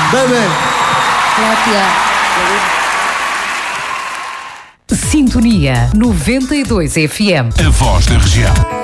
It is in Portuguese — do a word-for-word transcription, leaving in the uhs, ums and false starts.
Bebê. Sintonia noventa e dois F M. A voz da região.